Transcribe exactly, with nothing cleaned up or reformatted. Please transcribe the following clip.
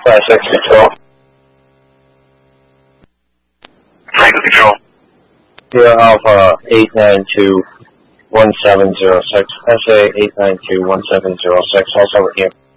Five six control. Frank control. Sierra Alpha eight nine two one seven zero six. S A eight nine two one seven zero six. Also with you.